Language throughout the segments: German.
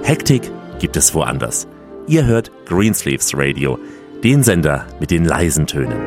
Hektik gibt es woanders. Ihr hört Greensleeves Radio, den Sender mit den leisen Tönen.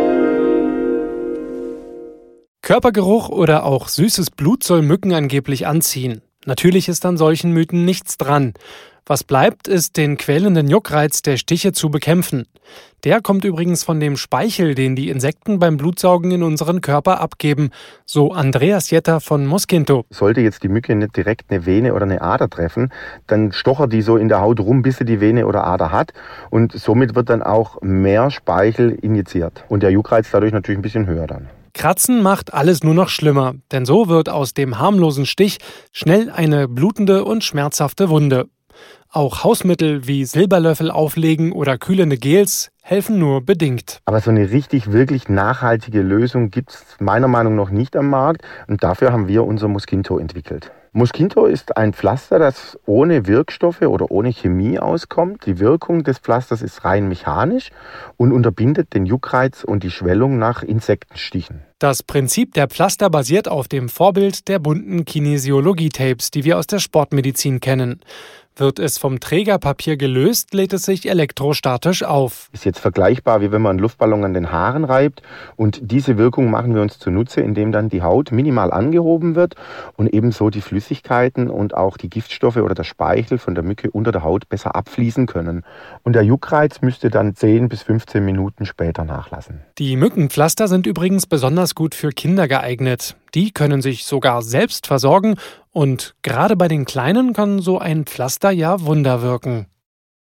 Körpergeruch oder auch süßes Blut soll Mücken angeblich anziehen. Natürlich ist an solchen Mythen nichts dran. Was bleibt, ist, den quälenden Juckreiz der Stiche zu bekämpfen. Der kommt übrigens von dem Speichel, den die Insekten beim Blutsaugen in unseren Körper abgeben, so Andreas Jetter von Mosquinto. Sollte jetzt die Mücke nicht direkt eine Vene oder eine Ader treffen, dann stochert die so in der Haut rum, bis sie die Vene oder Ader hat. Und somit wird dann auch mehr Speichel injiziert. Und der Juckreiz dadurch natürlich ein bisschen höher dann. Kratzen macht alles nur noch schlimmer, denn so wird aus dem harmlosen Stich schnell eine blutende und schmerzhafte Wunde. Auch Hausmittel wie Silberlöffel auflegen oder kühlende Gels helfen nur bedingt. Aber so eine richtig, wirklich nachhaltige Lösung gibt es meiner Meinung nach nicht am Markt. Und dafür haben wir unser Mosquinto entwickelt. Mosquinto ist ein Pflaster, das ohne Wirkstoffe oder ohne Chemie auskommt. Die Wirkung des Pflasters ist rein mechanisch und unterbindet den Juckreiz und die Schwellung nach Insektenstichen. Das Prinzip der Pflaster basiert auf dem Vorbild der bunten Kinesiologie-Tapes, die wir aus der Sportmedizin kennen. Wird es vom Trägerpapier gelöst, lädt es sich elektrostatisch auf. Ist jetzt vergleichbar, wie wenn man einen Luftballon an den Haaren reibt. Und diese Wirkung machen wir uns zunutze, indem dann die Haut minimal angehoben wird und ebenso die Flüssigkeiten und auch die Giftstoffe oder der Speichel von der Mücke unter der Haut besser abfließen können. Und der Juckreiz müsste dann 10 bis 15 Minuten später nachlassen. Die Mückenpflaster sind übrigens besonders gut für Kinder geeignet. Die können sich sogar selbst versorgen und gerade bei den Kleinen kann so ein Pflaster ja Wunder wirken.